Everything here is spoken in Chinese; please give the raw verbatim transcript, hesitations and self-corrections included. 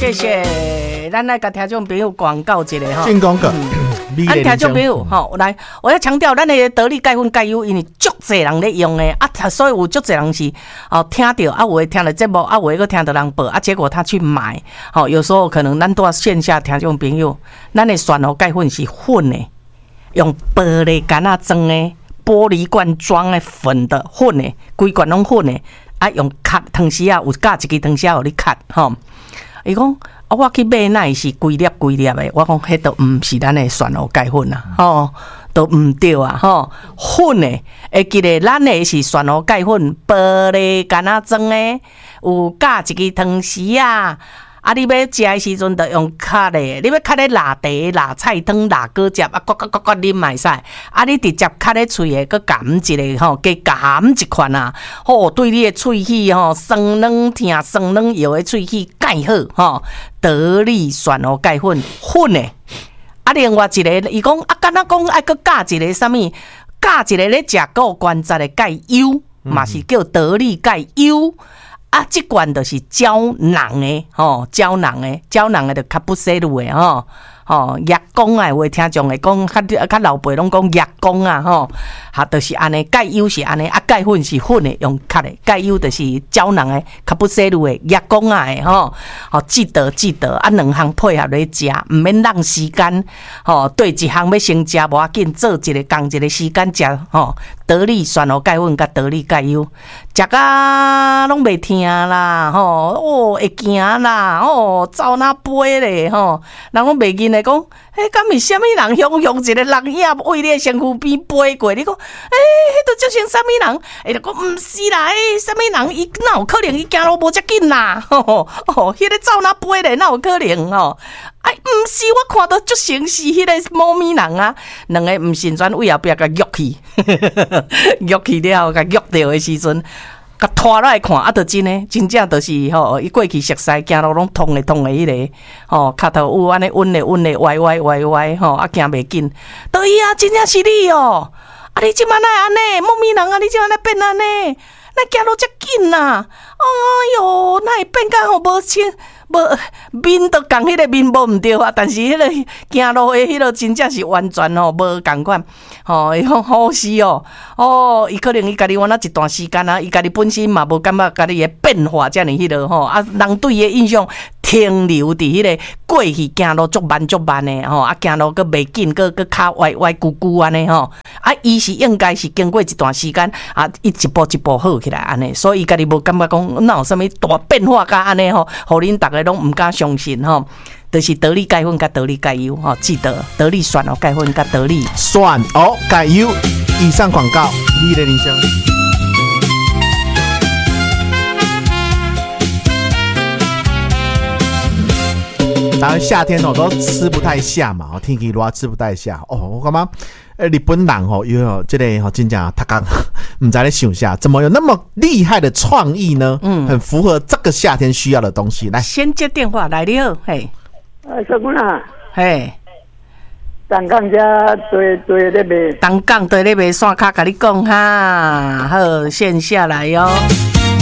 谢谢，咱来甲听众朋友广告一下哈。 进广告。 咱听众朋友吼，来，我要强调，咱的得力钙粉钙油，因为足侪人咧用的啊，所以有足侪人是哦听到啊，有的听了节目啊，有的个听到人报啊，结果他去买，好、哦，有时候可能咱都要线下听众朋友，咱的选哦钙粉是粉的，用玻璃罐啊装的，玻璃罐装的粉的粉的，规罐拢粉的，啊用卡汤匙啊，有加一支汤匙互你卡，吼、哦，伊讲。啊，我去买那是规粒规粒的，我讲迄都唔是咱的选哦钙粉啊，吼，都唔对啊，吼，粉的，会记得咱的是选哦钙粉，玻璃干啊装的，有加一支汤匙啊。啊！你要食的时阵，就用卡的。你要卡咧辣茶、辣菜汤、辣果汁啊，呱呱呱呱啉嘛会使。啊，你直接卡咧喙的，佮含一个吼，加含一款啊。吼、哦，对你的喙齿吼，酸软疼、酸软药的喙齿介好吼。得力选哦钙粉粉的。啊，另外一个，伊讲啊，敢若讲爱佮加一个啥物？加一个咧食高关节的钙油，嘛是叫得力钙油。啊，这罐就是胶囊的，吼，胶囊的，胶囊的就较不细路的，吼，吼，液光啊，有听众会讲，较较老辈拢讲液光啊，吼，哈，就是安尼，钙油是安尼，啊，钙粉是粉的，用卡的，钙油就是胶囊的，较不细路的，液光啊的，吼，吼，记得记得，啊，两项配合来食，唔免浪时间，吼，对一项要先食无要紧，做一个共一个时间食，吼，得力选哦钙粉甲得力钙油，食甲拢袂疼啦，吼，哦，会惊啦，哦，走哪飞咧，吼，人拢袂认。来讲，迄敢是虾米人用用一个人影为你的身躯边飞过？你讲，诶、欸，迄都叫成虾米人？诶，就讲毋是啦，诶，虾米人伊哪有可能伊行路无遮紧啦？吼吼，哦，迄、那个走哪飞咧？哪有可能吼？哎，毋是，我看到足成是迄个猫咪人啊，两个毋顺转，为后壁甲约去，约去了，甲约着的时阵。甲拖来看，啊，就真诶，真正就是吼，伊过去熟悉，行路拢通诶通诶，迄个吼，骹头有安尼稳诶稳诶，歪歪歪歪吼，啊，行袂紧。对啊，真正是你哦！啊，你即摆哪安尼？猫咪人啊，你即摆哪变安尼？哪行路遮紧呐？哎哟，哪会变甲吼无清？无面都共迄个面无毋对啊，但是迄个行路诶，迄个真正是完全吼无共款吼，伊讲好死哦，哦，伊可能伊家己玩了一段时间啊，伊家己本身嘛无感觉家己诶变化遮尔迄落吼，啊，人对伊诶印象停留伫迄个过去行路足慢足慢诶吼，啊，行路佫袂紧，佫佫骹歪歪咕咕安尼吼，啊，伊是应该是经过一段时间啊，伊一步一步好起来安尼，所以伊家己无感觉讲哪有啥物大变化甲安尼吼，互恁逐个拢毋敢相信吼，就是得力钙粉甲得力钙油吼，记得得力选哦钙粉甲得力选哦钙油。以上广告，你的铃声。当然夏天哦都吃不太下嘛，天气热吃不太下哦。我感觉呃日本人哦，因为这个哦真正他刚唔知咧想下，怎么有那么厉害的创意呢？嗯，很符合这个夏天需要的东西。来， 先接电话来了，嘿， 哎，小姑啊， 嘿。 东港遮对对咧卖， 东港对咧卖线卡，甲你讲哈，好，线下来哟、哦。